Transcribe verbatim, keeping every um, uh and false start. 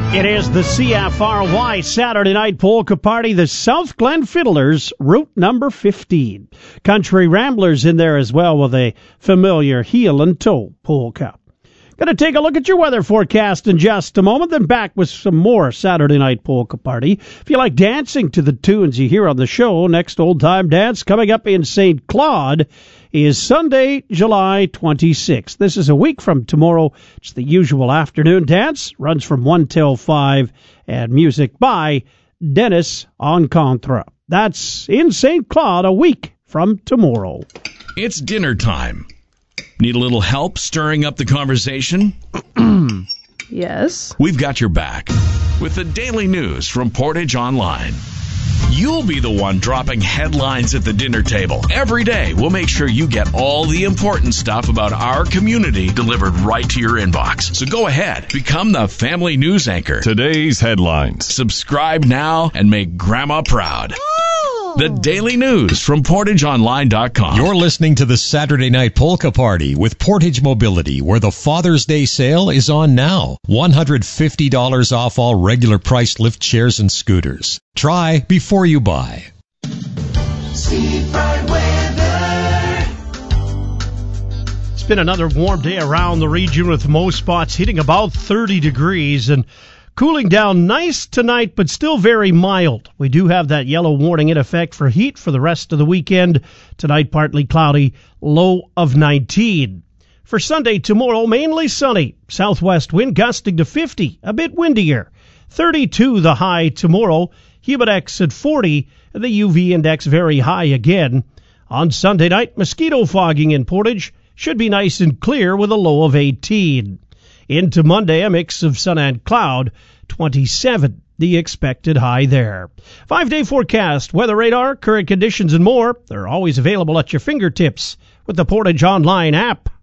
It is the C F R Y Saturday Night Polka Party, the South Glen Fiddlers, route number fifteen. Country Ramblers in there as well with a familiar heel and toe polka. Going to take a look at your weather forecast in just a moment, then back with some more Saturday Night Polka Party. If you like dancing to the tunes you hear on the show, next Old Time Dance coming up in Saint Claude is Sunday, July twenty-sixth. This is a week from tomorrow. It's the usual afternoon dance. Runs from one till five, and music by Dennis Encontre. That's in Saint Claude a week from tomorrow. It's dinner time. Need a little help stirring up the conversation? Yes. We've got your back with the daily news from Portage Online. You'll be the one dropping headlines at the dinner table. Every day, we'll make sure you get all the important stuff about our community delivered right to your inbox. So go ahead, become the family news anchor. Today's headlines. Subscribe now and make Grandma proud. The daily news from Portage Online dot com. You're listening to the Saturday Night Polka Party with Portage Mobility, where the Father's Day sale is on now. one hundred fifty dollars off all regular priced lift chairs and scooters. Try before you buy. Seafront weather. It's been another warm day around the region with most spots hitting about thirty degrees and cooling down nice tonight, but still very mild. We do have that yellow warning in effect for heat for the rest of the weekend. Tonight, partly cloudy, low of nineteen. For Sunday, tomorrow, mainly sunny. Southwest wind gusting to fifty, a bit windier. thirty-two the high tomorrow. Humidex at forty, and the U V index very high again. On Sunday night, mosquito fogging in Portage should be nice and clear with a low of eighteen. Into Monday, a mix of sun and cloud, twenty-seven, the expected high there. Five-day forecast, weather radar, current conditions, and more. They're always available at your fingertips with the Portage Online app.